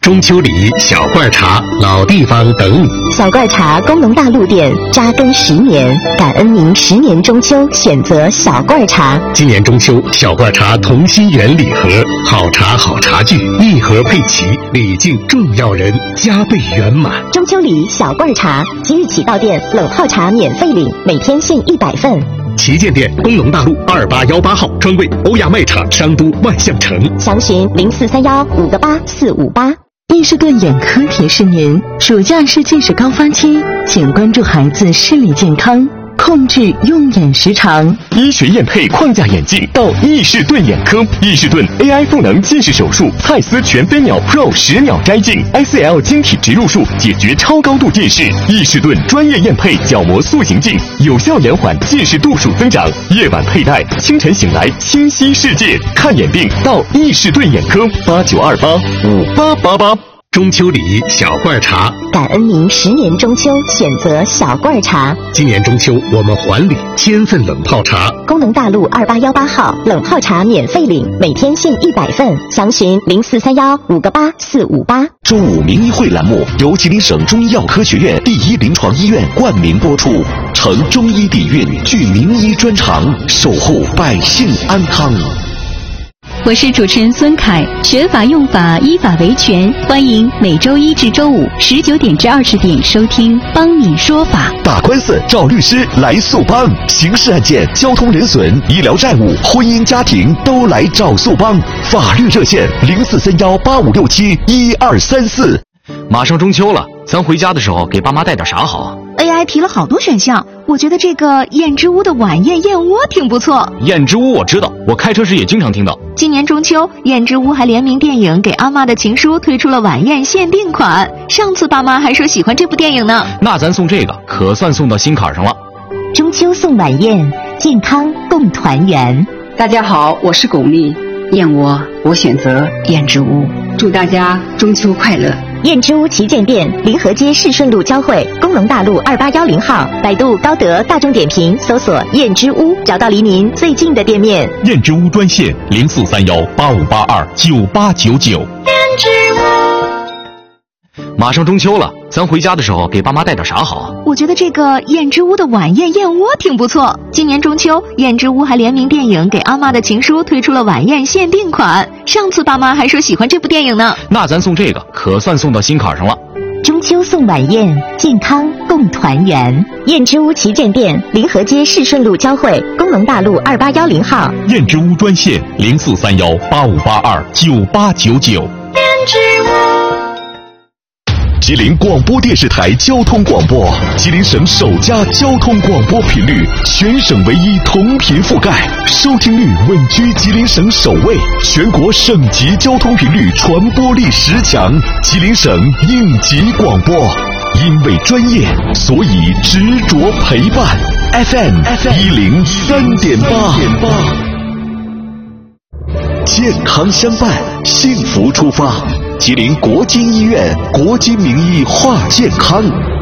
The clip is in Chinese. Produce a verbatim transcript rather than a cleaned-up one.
中秋礼、小罐茶、老地方等你。 小罐茶工农大陆店扎根十年，感恩您十年中秋选择小罐茶。 今年中秋，小罐茶同心圆礼盒，好茶好茶具，一盒配齐，礼敬重要人，加倍圆满。 中秋礼小罐茶，即日起到店冷泡茶免费领，每天限一百份。 旗舰店工农大路二八幺八号，专柜欧亚卖场商都万象城， 详询零四三幺五个八四五八。 伊士顿眼科提示您，暑假是近视高发期，请关注孩子视力健康，控制用眼时长。 医学验配框架眼镜到伊士顿眼科，伊士顿 A I 赋能近视手术，蔡司全飞秒 Pro 十秒摘镜 ，S L 晶体植入术解决超高度近视。伊士顿专业验配角膜塑形镜，有效延缓近视度数增长。夜晚佩戴，清晨醒来清晰世界。看眼病到伊士顿眼科，八九二八五八八八。 中秋礼小罐茶， 感恩您十年中秋选择小罐茶。 今年中秋我们还礼千份冷泡茶。 工农大路二八幺八号，冷泡茶免费领，每天限一百份，详询零四三幺五个八四五八。 中午名医会栏目由吉林省中医药科学院第一临床医院冠名播出，承中医底蕴，具名医专长，守护百姓安康。 我是主持人孙凯，学法用法，依法维权，欢迎每周一至周五十九点至二十点收听帮你说法。 打官司找律师来速帮，刑事案件、交通人损、医疗债务、婚姻家庭都来找速帮。法律热线零四三幺八五六七一二三四。 马上中秋了，咱回家的时候给爸妈带点啥好啊？ A I 提了好多选项，我觉得这个燕之屋的晚宴燕窝挺不错。 燕之屋我知道，我开车时也经常听到。 今年中秋，燕之屋还联名电影《给阿妈的情书》推出了晚宴限定款。上次爸妈还说喜欢这部电影呢。 那咱送这个，可算送到心坎上了。 中秋送晚宴，健康共团圆。 大家好，我是巩俐，燕窝我选择燕之屋，祝大家中秋快乐。 燕之屋旗舰店临河街市顺路交汇，工农大路二八幺零号，百度、高德、大众点评搜索燕之屋，找到离您最近的店面。 燕之屋专线零四三幺八五八二九八九九。 燕之屋。马上中秋了，咱回家的时候给爸妈带点啥好啊？ 我觉得这个燕之屋的晚宴燕窝挺不错。今年中秋，燕之屋还联名电影《给阿妈的情书》推出了晚宴限定款。上次爸妈还说喜欢这部电影呢。 那咱送这个，可算送到心坎上了。 中秋送晚宴，健康共团圆。燕之屋旗舰店临河街市顺路交汇，工农大路二八幺零号。 燕之屋专线零四三幺八五八二九八九九。 燕之屋。 吉林广播电视台交通广播，吉林省首家交通广播频率，全省唯一同频覆盖，收听率稳居吉林省首位，全国省级交通频率传播力十强，吉林省应急广播。因为专业，所以执着陪伴。F M 一零三点八，健康相伴，幸福出发。吉林国金医院国金名医话健康。